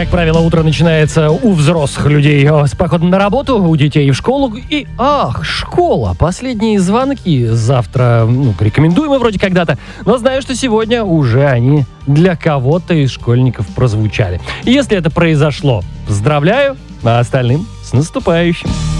Как правило, утро начинается у взрослых людей с походом на работу, у детей в школу. И, школа. Последние звонки завтра, рекомендуемы вроде когда-то. Но знаю, что сегодня уже они для кого-то из школьников прозвучали. Если это произошло, поздравляю, а остальным с наступающим.